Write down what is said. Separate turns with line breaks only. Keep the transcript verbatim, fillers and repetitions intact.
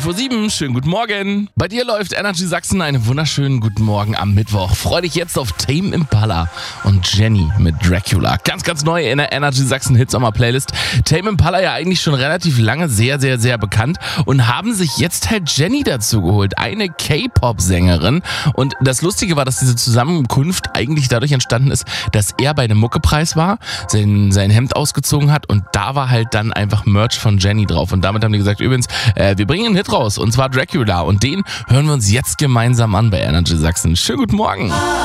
Vor sieben, schönen guten Morgen. Bei dir läuft Energy Sachsen, einen wunderschönen guten Morgen am Mittwoch. Freu dich jetzt auf Tame Impala und Jenny mit Dracula. Ganz, ganz neu in der Energy Sachsen Hitsommer Playlist. Tame Impala ja eigentlich schon relativ lange sehr, sehr, sehr bekannt und haben sich jetzt halt Jenny dazu geholt. Eine K-Pop-Sängerin. Und das Lustige war, dass diese Zusammenkunft eigentlich dadurch entstanden ist, dass er bei einem Muckepreis war, sein, sein Hemd ausgezogen hat und da war halt dann einfach Merch von Jenny drauf. Und damit haben die gesagt, übrigens, äh, wir bringen einen Hit raus und zwar Dracula. Und den hören wir uns jetzt gemeinsam an bei Energy Sachsen. Schönen guten Morgen.